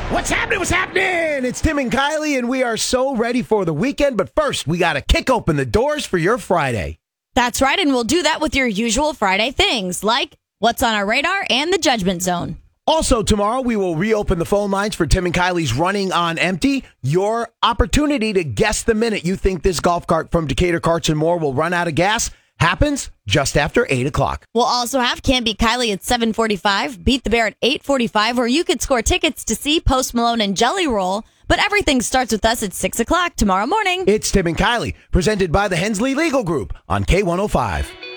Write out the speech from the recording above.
What's happening? What's happening? It's Tim and Kylie, and we are so ready for the weekend. But first, we got to kick open the doors for your Friday. That's right, and we'll do that with your usual Friday things, like What's on Our Radar and the Judgment Zone. Also, tomorrow, we will reopen the phone lines for Tim and Kylie's Running on Empty. Your opportunity to guess the minute you think this golf cart from Decatur Carts and More will run out of gas happens just after 8 o'clock. We'll also have Can't Beat Kylie at 7:45, Beat the Bear at 8:45, where you could score tickets to see Post Malone and Jelly Roll. But everything starts with us at 6 o'clock tomorrow morning. It's Tim and Kylie, presented by the Hensley Legal Group on K105.